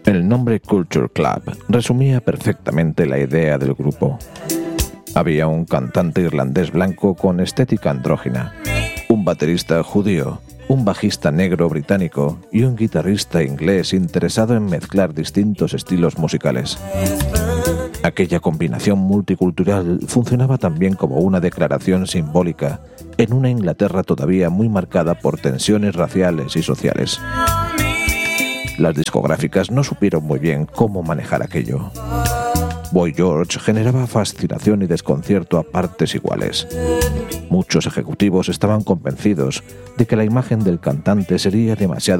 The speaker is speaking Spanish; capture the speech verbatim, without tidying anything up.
El nombre Culture Club resumía perfectamente la idea del grupo. Había un cantante irlandés blanco con estética andrógina, un baterista judío, un bajista negro británico y un guitarrista inglés interesado en mezclar distintos estilos musicales. Aquella combinación multicultural funcionaba también como una declaración simbólica en una Inglaterra todavía muy marcada por tensiones raciales y sociales. Las discográficas no supieron muy bien cómo manejar aquello. Boy George generaba fascinación y desconcierto a partes iguales. Muchos ejecutivos estaban convencidos de que la imagen del cantante sería demasiado